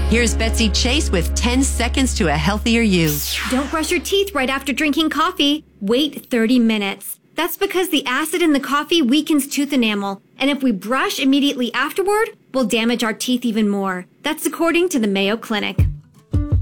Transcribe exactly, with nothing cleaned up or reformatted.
Here's Betsy Chase with ten seconds to a healthier you. Don't brush your teeth right after drinking coffee. Wait thirty minutes. That's because the acid in the coffee weakens tooth enamel, and if we brush immediately afterward, we'll damage our teeth even more. That's according to the Mayo Clinic.